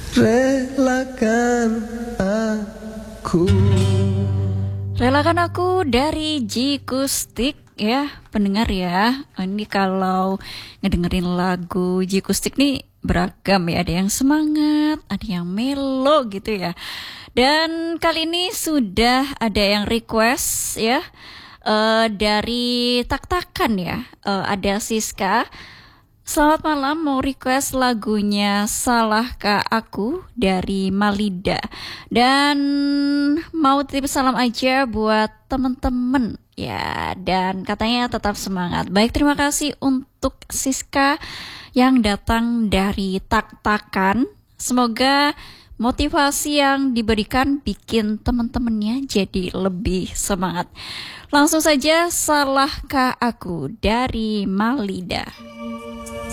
Relakan aku. Relakan aku dari Jikustik ya pendengar ya. Ini kalau ngedengerin lagu Jikustik nih beragam ya. Ada yang semangat, ada yang melo gitu ya. Dan kali ini sudah ada yang request ya, dari Tak-Takan ya. Ada Siska. Selamat malam, mau request lagunya Salahkah Aku dari Malida. Dan mau titip salam aja buat temen-temen ya. Dan katanya tetap semangat. Baik, terima kasih untuk Siska yang datang dari Tak-Takan. Semoga motivasi yang diberikan bikin teman-temannya jadi lebih semangat. Langsung saja, Salahkah Aku dari Malida.